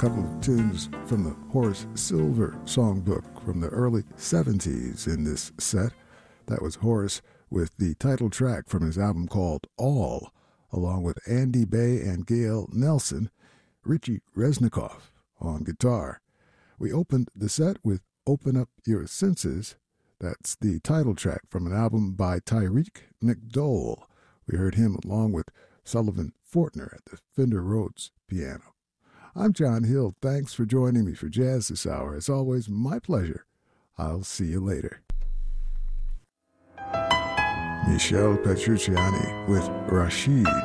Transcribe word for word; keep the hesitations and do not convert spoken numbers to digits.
couple of tunes from the Horace Silver songbook from the early seventies in this set. That was Horace with the title track from his album called All, along with Andy Bay and Gail Nelson, Richie Resnikoff on guitar. We opened the set with Open Up Your Senses. That's the title track from an album by Tyreek McDowell. We heard him along with Sullivan Fortner at the Fender Rhodes piano. I'm John Hill. Thanks for joining me for Jazz this hour. It's always my pleasure. I'll see you later. Michel Petrucciani with Rashid.